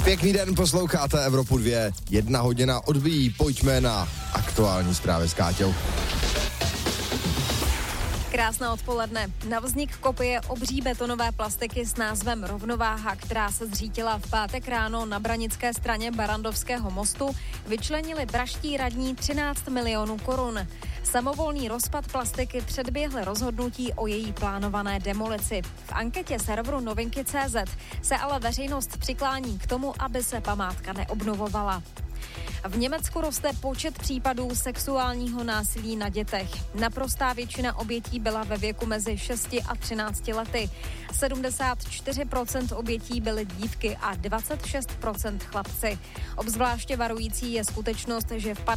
Pěkný den, posloucháte Evropu 2, 1 hodina odbíjí, pojďme na aktuální zprávy s Káťou. Krásné odpoledne. Na vznik kopie obří betonové plastiky s názvem Rovnováha, která se zřítila v pátek ráno na branické straně Barrandovského mostu, vyčlenili pražští radní 13 milionů korun. Samovolný rozpad plastiky předběhl rozhodnutí o její plánované demolici. V anketě serveru Novinky.cz se ale veřejnost přiklání k tomu, aby se památka neobnovovala. V Německu roste počet případů sexuálního násilí na dětech. Naprostá většina obětí byla ve věku mezi 6 a 13 lety. 74% obětí byly dívky a 26% chlapci. Obzvláště varující je skutečnost, že v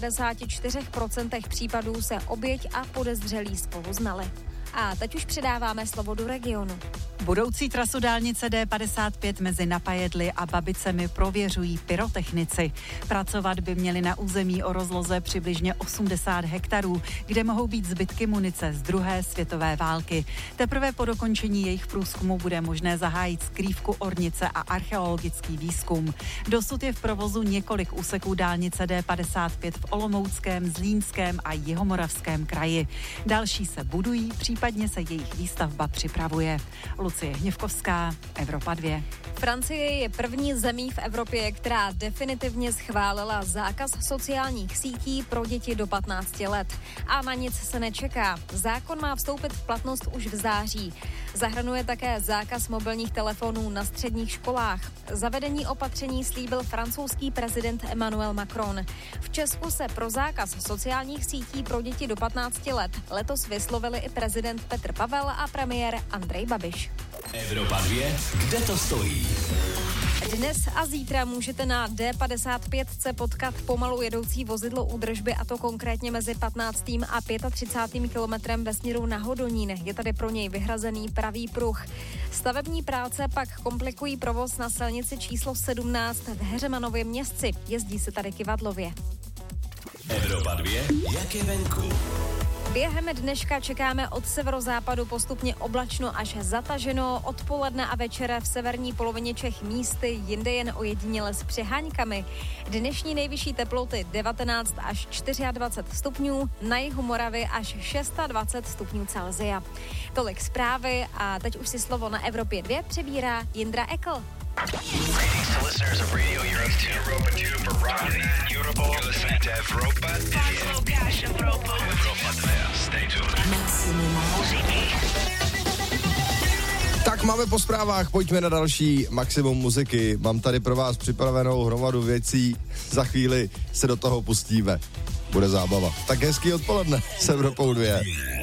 54% případů se oběť a podezřelí spolu znali. A teď už předáváme slovo do regionu. Budoucí trasu dálnice D55 mezi Napajedly a Babicemi prověřují pyrotechnici. Pracovat by měli na území o rozloze přibližně 80 hektarů, kde mohou být zbytky munice z druhé světové války. Teprve po dokončení jejich průzkumu bude možné zahájit skrývku ornice a archeologický výzkum. Dosud je v provozu několik úseků dálnice D55 v Olomouckém, Zlínském a Jihomoravském kraji. Další se budují, případně se jejich výstavba připravuje. Lucie Hněvkovská, Evropa 2. Francie je první zemí v Evropě, která definitivně schválila zákaz sociálních sítí pro děti do 15 let. A na nic se nečeká. Zákon má vstoupit v platnost už v září. Zahrnuje také zákaz mobilních telefonů na středních školách. Zavedení opatření slíbil francouzský prezident Emmanuel Macron. V Česku se pro zákaz sociálních sítí pro děti do 15 let letos vyslovili i prezident Petr Pavel a premiér Andrej Babiš. Evropa 2, kde to stojí? Dnes a zítra můžete na D55 potkat pomalu jedoucí vozidlo údržby, a to konkrétně mezi 15. a 35. kilometrem ve směru na Hodonín. Je tady pro něj vyhrazený pravý pruh. Stavební práce pak komplikují provoz na silnici číslo 17 v Heřemanově Městci. Jezdí se tady kyvadlově. Evropa 2, jak je venku? Během dneška čekáme od severozápadu postupně oblačno až zataženo, odpoledne a večer v severní polovině Čech místy, jinde jen ojediněle s přeháňkami. Dnešní nejvyšší teploty 19 až 24 stupňů, na jihu Moravy až 26 stupňů Celsia. Tolik zprávy a teď už si slovo na Evropě 2 přebírá Jindra Ekl. Tak máme po zprávách, pojďme na další maximum muziky. Mám tady pro vás připravenou hromadu věcí, za chvíli se do toho pustíme. Bude zábava. Tak hezký odpoledne s Evropou 2.